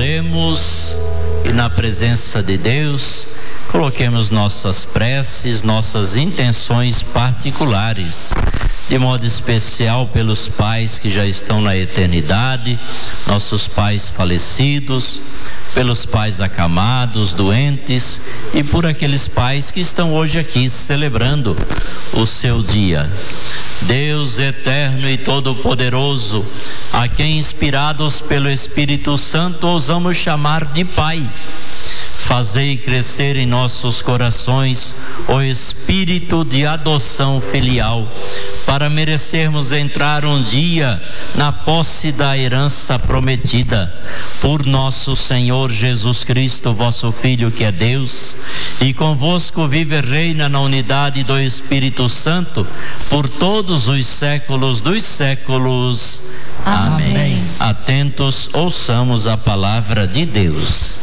Oremos e na presença de Deus coloquemos nossas preces, nossas intenções particulares, de modo especial pelos pais que já estão na eternidade, nossos pais falecidos, pelos pais acamados, doentes e por aqueles pais que estão hoje aqui celebrando o seu dia. Deus eterno e todo-poderoso, a quem inspirados pelo Espírito Santo ousamos chamar de Pai, fazei crescer em nossos corações o espírito de adoção filial, para merecermos entrar um dia na posse da herança prometida por nosso Senhor Jesus Cristo, vosso Filho, que é Deus, e convosco vive e reina na unidade do Espírito Santo por todos os séculos dos séculos. Amém. Atentos, ouçamos a palavra de Deus.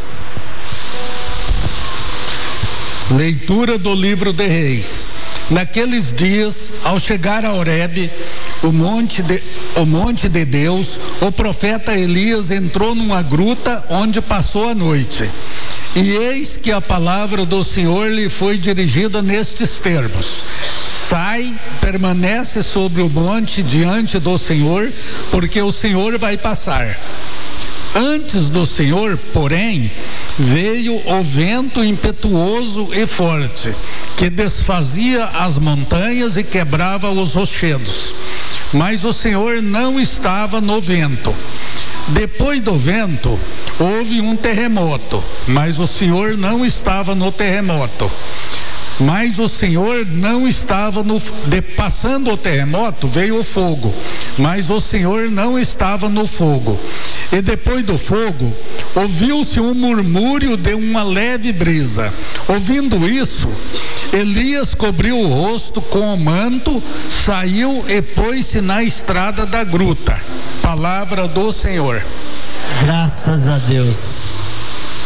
Leitura do livro de Reis. Naqueles dias, ao chegar a Horebe, o monte de Deus, o profeta Elias entrou numa gruta onde passou a noite. E eis que a palavra do Senhor lhe foi dirigida nestes termos: sai, permanece sobre o monte diante do Senhor, porque o Senhor vai passar. Antes do Senhor, porém, veio o vento impetuoso e forte, que desfazia as montanhas e quebrava os rochedos. Mas o Senhor não estava no vento. Depois do vento, houve um terremoto, mas o Senhor não estava no terremoto. Mas o Senhor não estava passando o terremoto, veio o fogo, mas o Senhor não estava no fogo. E depois do fogo, ouviu-se um murmúrio de uma leve brisa. Ouvindo isso, Elias cobriu o rosto com o manto, saiu e pôs-se na estrada da gruta. Palavra do Senhor. Graças a Deus.